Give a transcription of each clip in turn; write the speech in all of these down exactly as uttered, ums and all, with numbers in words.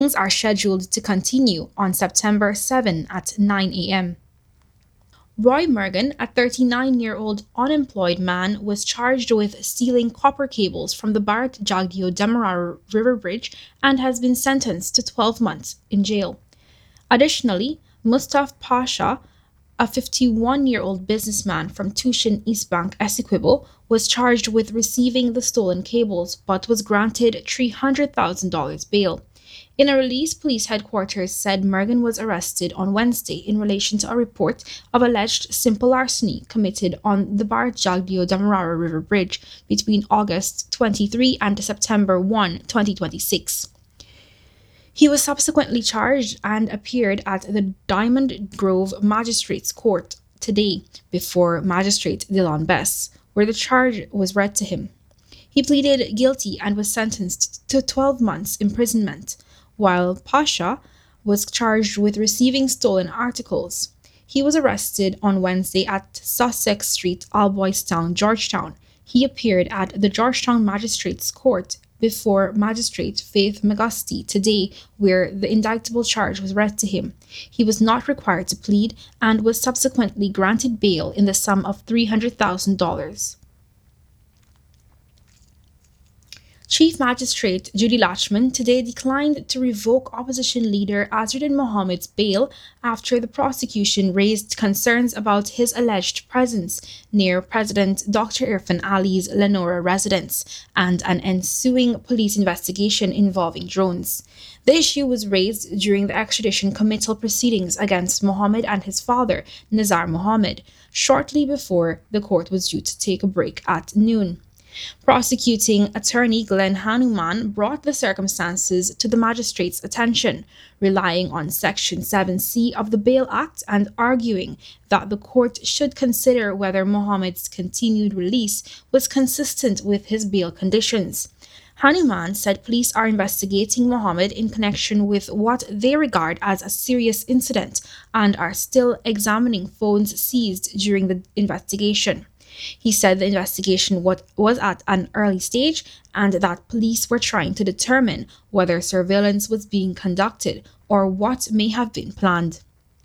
Are scheduled to continue on September seventh at nine a m. Roy Morgan, a thirty-nine-year-old unemployed man, was charged with stealing copper cables from the Bharat Jagdeo Demerara River Bridge and has been sentenced to twelve months in jail. Additionally, Mustaf Pasha, a fifty-one-year-old businessman from Tushin East Bank, Essequibo, was charged with receiving the stolen cables but was granted three hundred thousand dollars bail. In a release, police headquarters said Morgan was arrested on Wednesday in relation to a report of alleged simple larceny committed on the Bharat Jagdeo Demerara River Bridge between August twenty-third and September first, twenty twenty-six. He was subsequently charged and appeared at the Diamond Grove Magistrates Court today before Magistrate Dylan Bess, where the charge was read to him. He pleaded guilty and was sentenced to twelve months imprisonment, while Pasha was charged with receiving stolen articles. He was arrested on Wednesday at Sussex Street, Alboystown, Georgetown. He appeared at the Georgetown Magistrates Court before Magistrate Faith McGusty today, where the indictable charge was read to him. He was not required to plead and was subsequently granted bail in the sum of three hundred thousand dollars. Chief Magistrate Judy Lachman today declined to revoke opposition leader Azruddin Mohammed's bail after the prosecution raised concerns about his alleged presence near President Doctor Irfan Ali's Lenora residence and an ensuing police investigation involving drones. The issue was raised during the extradition committal proceedings against Mohammed and his father, Nazar Mohammed, shortly before the court was due to take a break at noon. Prosecuting attorney Glenn Hanuman brought the circumstances to the magistrate's attention, relying on Section seven C of the Bail Act and arguing that the court should consider whether Mohammed's continued release was consistent with his bail conditions. Hanuman said police are investigating Mohammed in connection with what they regard as a serious incident and are still examining phones seized during the investigation. He said the investigation was at an early stage and that police were trying to determine whether surveillance was being conducted or what may have been planned.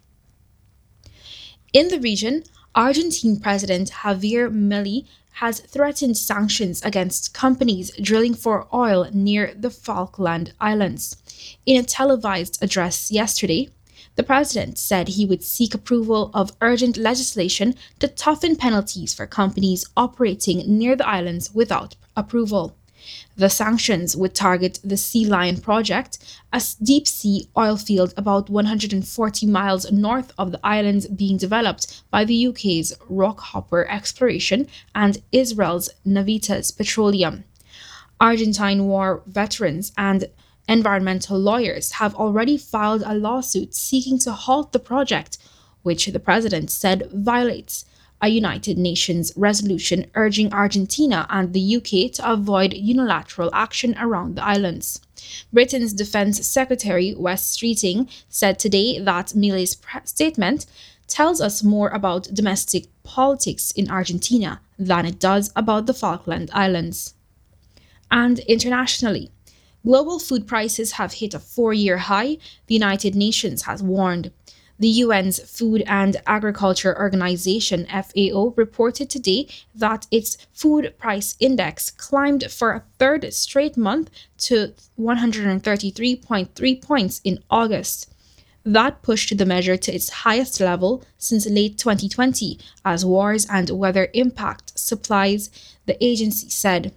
In the region, Argentine President Javier Milei has threatened sanctions against companies drilling for oil near the Falkland Islands. In a televised address yesterday, the president said he would seek approval of urgent legislation to toughen penalties for companies operating near the islands without approval. The sanctions would target the Sea Lion project, a deep-sea oil field about one hundred forty miles north of the islands being developed by the U K's Rockhopper Exploration and Israel's Navitas Petroleum. Argentine war veterans and environmental lawyers have already filed a lawsuit seeking to halt the project, which the president said violates a United Nations resolution urging Argentina and the U K to avoid unilateral action around the islands. Britain's Defence Secretary Wes Streeting said today that Milei's statement tells us more about domestic politics in Argentina than it does about the Falkland Islands. And internationally, global food prices have hit a four-year high, the United Nations has warned. The U N's Food and Agriculture Organization, F A O, reported today that its food price index climbed for a third straight month to one hundred thirty-three point three points in August. That pushed the measure to its highest level since late twenty twenty, as wars and weather impact supplies, the agency said.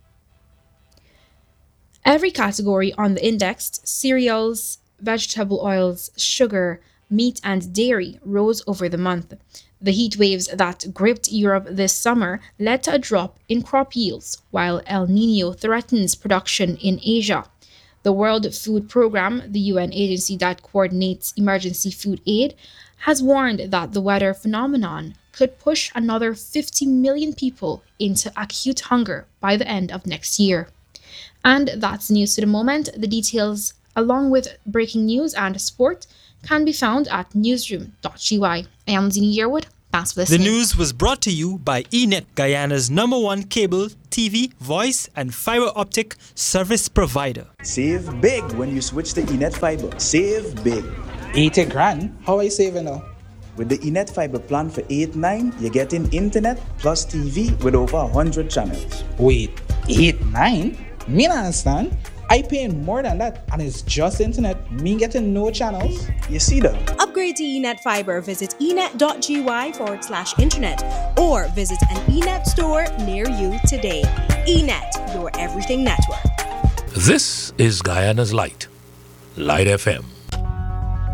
Every category on the index, cereals, vegetable oils, sugar, meat and dairy, rose over the month. The heat waves that gripped Europe this summer led to a drop in crop yields, while El Niño threatens production in Asia. The World Food Programme, the U N agency that coordinates emergency food aid, has warned that the weather phenomenon could push another fifty million people into acute hunger by the end of next year. And that's news to the moment. The details, along with breaking news and sport, can be found at newsroom dot g y. I am Zini Yearwood. Thanks for The listening. news was brought to you by E Net, Guyana's number one cable, T V, voice, and fiber optic service provider. Save big when you switch to E Net Fiber. Save big. eighty grand? How I saving now? With the E Net Fiber plan for eight nine, you're getting internet plus T V with over one hundred channels. Wait, eight nine? Me not understand. I paying more than that and it's just internet. Me getting no channels. You see that? Upgrade to E Net Fiber. Visit enet.gy forward slash internet or visit an E Net store near you today. E Net, your everything network. This is Guyana's Light, Light F M.